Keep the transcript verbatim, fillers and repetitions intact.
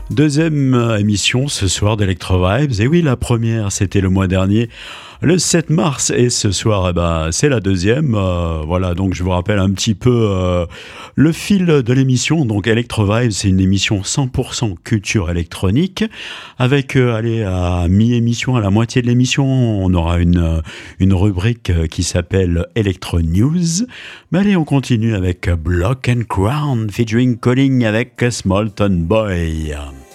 Deuxième euh, émission ce soir d'Electro Vibes. Et oui, la première, c'était le mois dernier, le sept mars. Et ce soir, eh ben, c'est la deuxième. Euh, voilà, donc je vous rappelle un petit peu euh, le fil de l'émission. Donc Electro Vibes, c'est une émission cent pour cent culture électronique. Avec, euh, allez, à mi-émission, à la moitié de l'émission, on aura une, une rubrique qui s'appelle Electro News. Mais allez, on continue avec Block and Crown featuring Calling avec Smallton Boy.